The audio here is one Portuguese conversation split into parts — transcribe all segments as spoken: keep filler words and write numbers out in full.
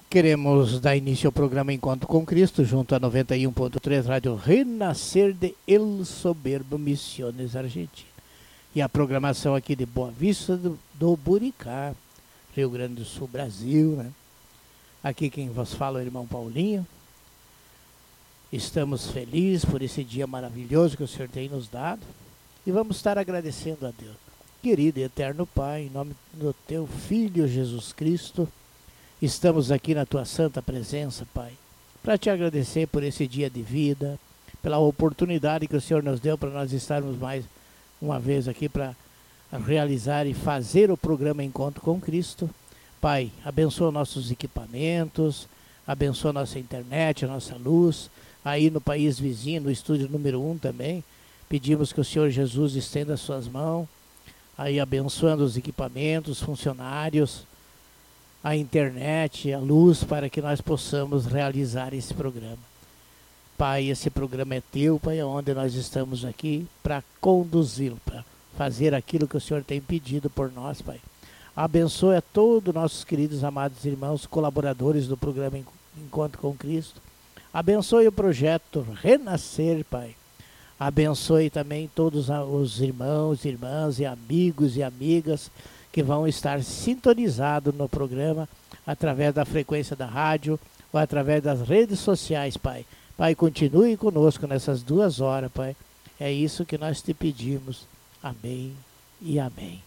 Queremos dar início ao programa Encontro com Cristo, junto a noventa e um ponto três Rádio Renascer de El Soberbo, Misiones, Argentina. E a programação aqui de Boa Vista do, do Buricá, Rio Grande do Sul, Brasil, né? Aqui quem vos fala é o irmão Paulinho. Estamos felizes por esse dia maravilhoso que o Senhor tem nos dado. E vamos estar agradecendo a Deus. Querido e eterno Pai, em nome do teu Filho Jesus Cristo, estamos aqui na tua santa presença, Pai, para te agradecer por esse dia de vida, pela oportunidade que o Senhor nos deu para nós estarmos mais uma vez aqui para realizar e fazer o programa Encontro com Cristo. Pai, abençoa nossos equipamentos, abençoa nossa internet, a nossa luz, aí no país vizinho, no estúdio número um também, pedimos que o Senhor Jesus estenda as suas mãos, aí abençoando os equipamentos, funcionários, a internet, a luz, para que nós possamos realizar esse programa. Pai, esse programa é teu, Pai, onde nós estamos aqui para conduzi-lo, para fazer aquilo que o Senhor tem pedido por nós, Pai. Abençoe a todos nossos queridos, amados irmãos, colaboradores do programa Encontro com Cristo. Abençoe o projeto Renascer, Pai. Abençoe também todos os irmãos, irmãs e amigos e amigas que vão estar sintonizados no programa através da frequência da rádio ou através das redes sociais, Pai. Pai, continue conosco nessas duas horas, Pai. É isso que nós te pedimos. Amém e amém.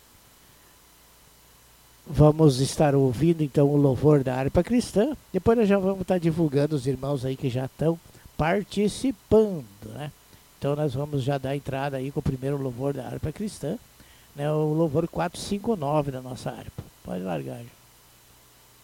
Vamos estar ouvindo então o louvor da harpa cristã. Depois nós já vamos estar divulgando os irmãos aí que já estão participando, né? Então nós vamos já dar entrada aí com o primeiro louvor da harpa cristã, né? O louvor quatrocentos e cinquenta e nove da nossa harpa. Pode largar, gente.